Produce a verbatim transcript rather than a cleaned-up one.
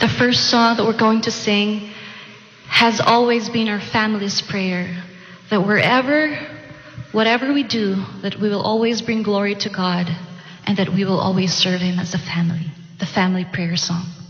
The first song that we're going to sing has always been our family's prayer, that wherever, whatever we do, that we will always bring glory to God and that we will always serve Him as a family. The family prayer song.